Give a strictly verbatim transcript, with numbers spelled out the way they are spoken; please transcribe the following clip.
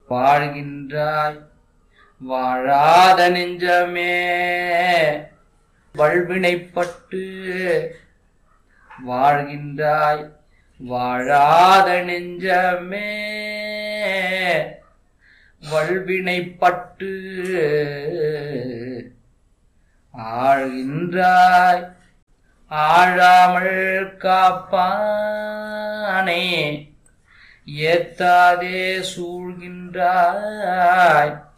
வாழ்கின்றாய் வாழாத நெஞ்சமே வல்வினைப்பட்டு வாழ்கின்றாய் வாழாத நெஞ்சமே வல்வினைப்பட்டு ஆழ்கின்றாய் ஆழாமல் காப்பானே ஏத்தாதே சூழ்கின்றாய்